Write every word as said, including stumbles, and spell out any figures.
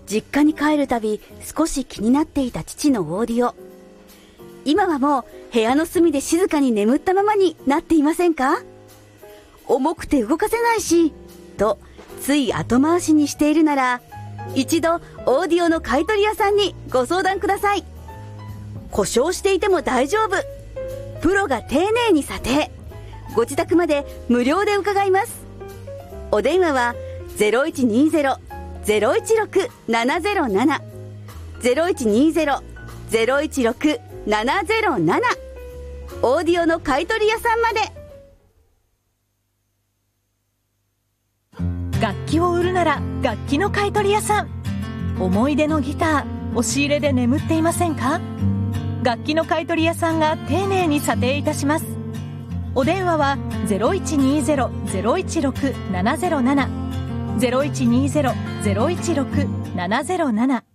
実家に帰るたび少し気になっていた父のオーディオ。今はもう部屋の隅で静かに眠ったままになっていませんか？重くて動かせないし、とつい後回しにしているなら、一度オーディオの買い取り屋さんにご相談ください。故障していても大丈夫。プロが丁寧に査定。ご自宅まで無料で伺います。お電話は ゼロいちにゼロ ゼロいちろく ななゼロなな ゼロいちにゼロ ゼロいちろく ななゼロなな オーディオの買い取り屋さんまで。 楽器を売るなら楽器の買い取り屋さん。思い出のギター、押し入れで眠っていませんか？楽器の買い取り屋さんが丁寧に査定いたします。お電話は ゼロいちにゼロ ゼロいちろく ななゼロなな ゼロいちにゼロ ゼロいちろく ななゼロなな